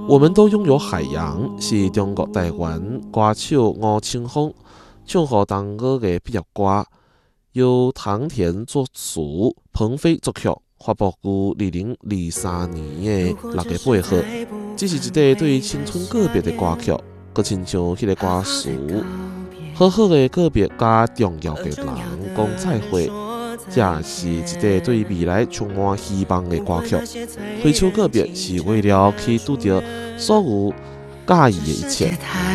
我们都拥有海洋，是中国台湾歌手吴青峰唱予当歌的毕业歌，由唐田作词，彭飞作曲，发布于2023年的6月8号。这是一个对青春告别的歌曲，佮亲像迄个歌词，好好的告别甲重要的人讲再会。这是一个对未来充满希望的歌曲。挥手告别是为了去拄着所有介意的一切。